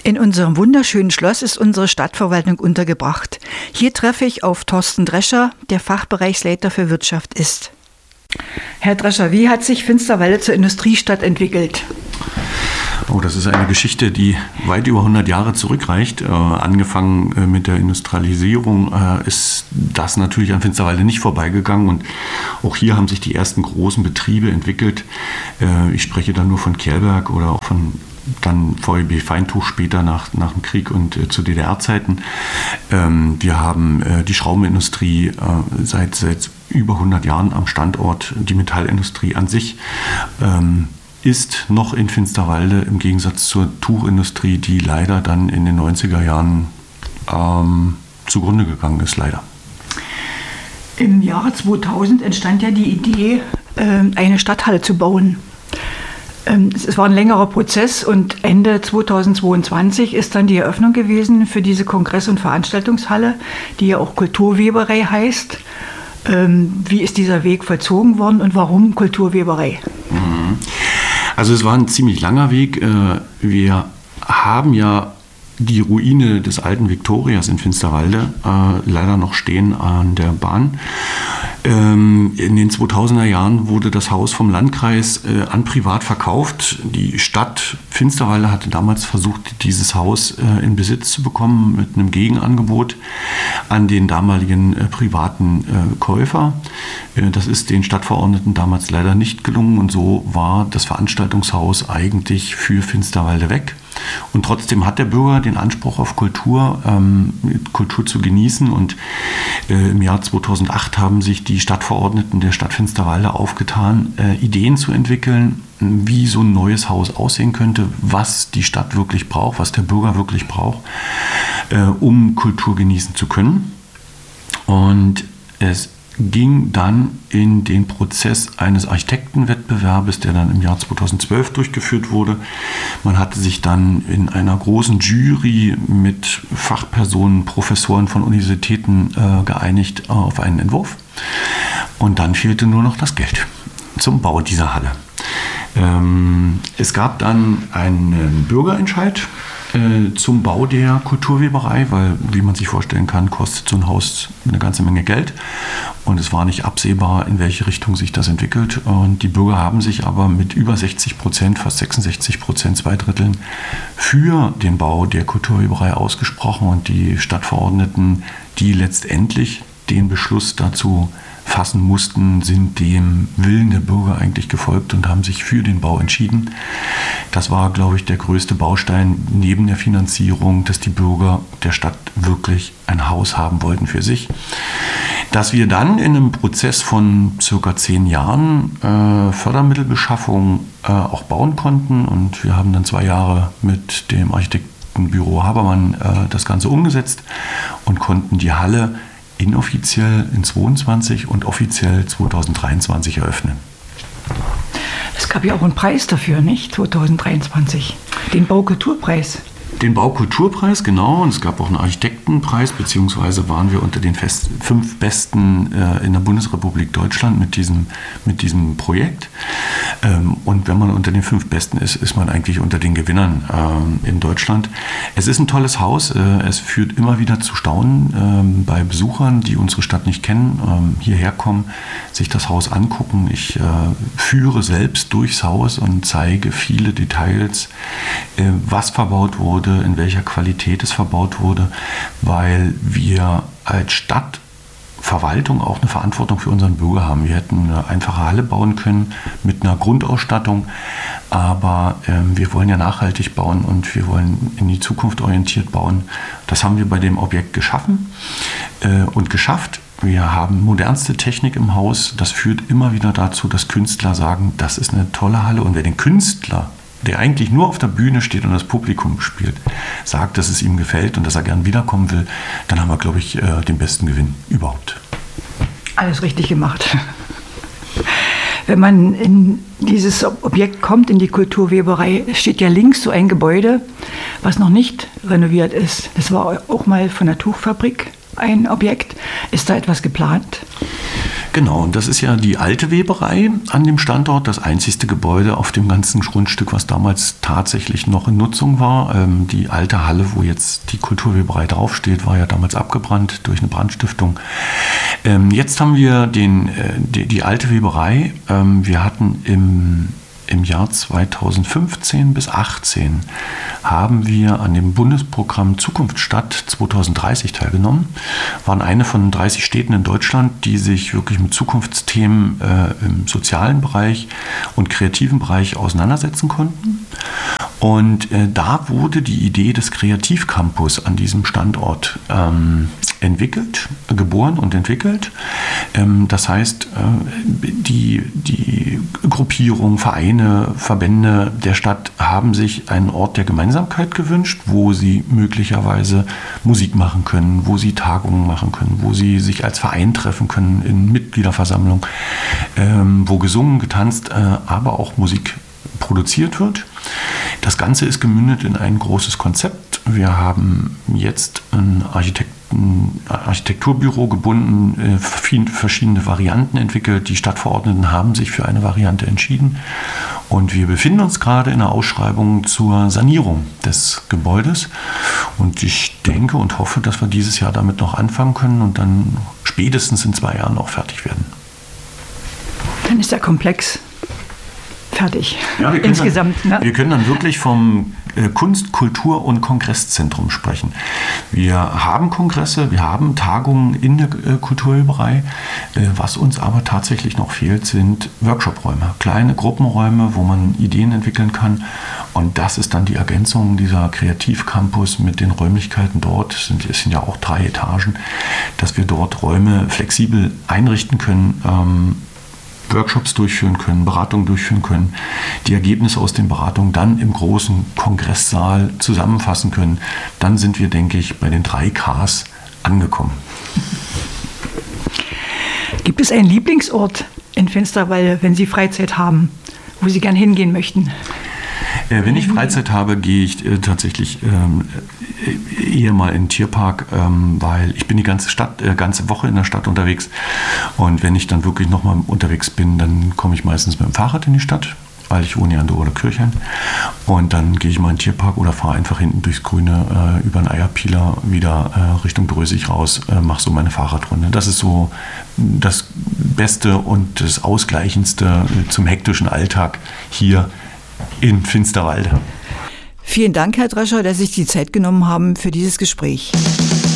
In unserem wunderschönen Schloss ist unsere Stadtverwaltung untergebracht. Hier treffe ich auf Thorsten Drescher, der Fachbereichsleiter für Wirtschaft ist. Herr Drescher, wie hat sich Finsterwalde zur Industriestadt entwickelt? Oh, das ist eine Geschichte, die weit über 100 Jahre zurückreicht. Angefangen mit der Industrialisierung ist das natürlich an Finsterwalde nicht vorbeigegangen. Und auch hier haben sich die ersten großen Betriebe entwickelt. Ich spreche da nur von Kerlberg oder auch von dann VEB Feintuch später nach dem Krieg und zu DDR-Zeiten. Wir haben die Schraubenindustrie seit über 100 Jahren am Standort. Die Metallindustrie an sich ist noch in Finsterwalde im Gegensatz zur Tuchindustrie, die leider dann in den 90er Jahren zugrunde gegangen ist, leider. Im Jahre 2000 entstand ja die Idee, eine Stadthalle zu bauen. Es war ein längerer Prozess und Ende 2022 ist dann die Eröffnung gewesen für diese Kongress- und Veranstaltungshalle, die ja auch Kulturweberei heißt. Wie ist dieser Weg vollzogen worden und warum Kulturweberei? Also es war ein ziemlich langer Weg. Wir haben ja die Ruine des alten Viktorias in Finsterwalde leider noch stehen an der Bahn. In den 2000er Jahren wurde das Haus vom Landkreis an privat verkauft. Die Stadt Finsterwalde hatte damals versucht, dieses Haus in Besitz zu bekommen mit einem Gegenangebot an den damaligen privaten Käufer. Das ist den Stadtverordneten damals leider nicht gelungen und so war das Veranstaltungshaus eigentlich für Finsterwalde weg. Und trotzdem hat der Bürger den Anspruch auf Kultur zu genießen. Und im Jahr 2008 haben sich die Stadtverordneten der Stadt Finsterwalde aufgetan, Ideen zu entwickeln, wie so ein neues Haus aussehen könnte, was die Stadt wirklich braucht, was der Bürger wirklich braucht, um Kultur genießen zu können. Und es ging dann in den Prozess eines Architektenwettbewerbes, der dann im Jahr 2012 durchgeführt wurde. Man hatte sich dann in einer großen Jury mit Fachpersonen, Professoren von Universitäten geeinigt auf einen Entwurf. Und dann fehlte nur noch das Geld zum Bau dieser Halle. Es gab dann einen Bürgerentscheid zum Bau der Kulturweberei, weil, wie man sich vorstellen kann, kostet so ein Haus eine ganze Menge Geld und es war nicht absehbar, in welche Richtung sich das entwickelt. Und die Bürger haben sich aber mit über 60%, fast 66%, 2/3 für den Bau der Kulturweberei ausgesprochen und die Stadtverordneten, die letztendlich den Beschluss dazu fassen mussten, sind dem Willen der Bürger eigentlich gefolgt und haben sich für den Bau entschieden. Das war, glaube ich, der größte Baustein neben der Finanzierung, dass die Bürger der Stadt wirklich ein Haus haben wollten für sich. Dass wir dann in einem Prozess von circa 10 Jahren Fördermittelbeschaffung auch bauen konnten und wir haben dann 2 Jahre mit dem Architektenbüro Habermann das Ganze umgesetzt und konnten die Halle inoffiziell in 2022 und offiziell 2023 eröffnen. Es gab ja auch einen Preis dafür, nicht? 2023. Den Baukulturpreis. Den Baukulturpreis, genau. Und es gab auch einen Architektenpreis, beziehungsweise waren wir unter den 5 Besten in der Bundesrepublik Deutschland mit diesem Projekt. Und wenn man unter den 5 Besten ist, ist man eigentlich unter den Gewinnern in Deutschland. Es ist ein tolles Haus. Es führt immer wieder zu Staunen bei Besuchern, die unsere Stadt nicht kennen, hierher kommen, sich das Haus angucken. Ich führe selbst durchs Haus und zeige viele Details, was verbaut wurde, in welcher Qualität es verbaut wurde, weil wir als Stadtverwaltung auch eine Verantwortung für unseren Bürger haben. Wir hätten eine einfache Halle bauen können mit einer Grundausstattung, aber wir wollen ja nachhaltig bauen und wir wollen in die Zukunft orientiert bauen. Das haben wir bei dem Objekt geschaffen und geschafft. Wir haben modernste Technik im Haus. Das führt immer wieder dazu, dass Künstler sagen, das ist eine tolle Halle. Und wer den Künstler, der eigentlich nur auf der Bühne steht und das Publikum spielt, sagt, dass es ihm gefällt und dass er gern wiederkommen will, dann haben wir, glaube ich, den besten Gewinn überhaupt. Alles richtig gemacht. Wenn man in dieses Objekt kommt, in die Kulturweberei, steht ja links so ein Gebäude, was noch nicht renoviert ist. Das war auch mal von der Tuchfabrik ein Objekt. Ist da etwas geplant? Genau, und das ist ja die alte Weberei an dem Standort, das einzigste Gebäude auf dem ganzen Grundstück, was damals tatsächlich noch in Nutzung war. Die alte Halle, wo jetzt die Kulturweberei draufsteht, war ja damals abgebrannt durch eine Brandstiftung. Jetzt haben wir die alte Weberei. Wir hatten im Jahr 2015 bis 2018 haben wir an dem Bundesprogramm Zukunftsstadt 2030 teilgenommen. Waren eine von 30 Städten in Deutschland, die sich wirklich mit Zukunftsthemen im sozialen Bereich und kreativen Bereich auseinandersetzen konnten. Und da wurde die Idee des Kreativcampus an diesem Standort geboren und entwickelt. Das heißt, die Gruppierungen, Vereine, Verbände der Stadt haben sich einen Ort der Gemeinsamkeit gewünscht, wo sie möglicherweise Musik machen können, wo sie Tagungen machen können, wo sie sich als Verein treffen können in Mitgliederversammlung, wo gesungen, getanzt, aber auch Musik produziert wird. Das Ganze ist gemündet in ein großes Konzept. Wir haben jetzt ein Architekturbüro gebunden, verschiedene Varianten entwickelt. Die Stadtverordneten haben sich für eine Variante entschieden. Und wir befinden uns gerade in einer Ausschreibung zur Sanierung des Gebäudes. Und ich denke und hoffe, dass wir dieses Jahr damit noch anfangen können und dann spätestens in 2 Jahren auch fertig werden. Dann ist der Komplex fertig. Ja, Insgesamt. Wir können dann wirklich vom Kunst-, Kultur- und Kongresszentrum sprechen. Wir haben Kongresse, wir haben Tagungen in der Kulturweberei. Was uns aber tatsächlich noch fehlt, sind Workshop-Räume, kleine Gruppenräume, wo man Ideen entwickeln kann. Und das ist dann die Ergänzung dieser Kreativcampus mit den Räumlichkeiten dort. Es sind ja auch 3 Etagen, dass wir dort Räume flexibel einrichten können, Workshops durchführen können, Beratungen durchführen können, die Ergebnisse aus den Beratungen dann im großen Kongresssaal zusammenfassen können. Dann sind wir, denke ich, bei den 3 Ks angekommen. Gibt es einen Lieblingsort in Finsterwalde, wenn Sie Freizeit haben, wo Sie gern hingehen möchten? Wenn ich Freizeit habe, gehe ich tatsächlich eher mal in den Tierpark, weil ich bin die ganze Woche in der Stadt unterwegs. Und wenn ich dann wirklich nochmal unterwegs bin, dann komme ich meistens mit dem Fahrrad in die Stadt, weil ich wohne ja an der Oderkirchen. Und dann gehe ich mal in den Tierpark oder fahre einfach hinten durchs Grüne über den Eierpieler wieder Richtung Drösig raus, mache so meine Fahrradrunde. Das ist so das Beste und das Ausgleichendste zum hektischen Alltag hier in Finsterwalde. Vielen Dank, Herr Drescher, dass Sie sich die Zeit genommen haben für dieses Gespräch.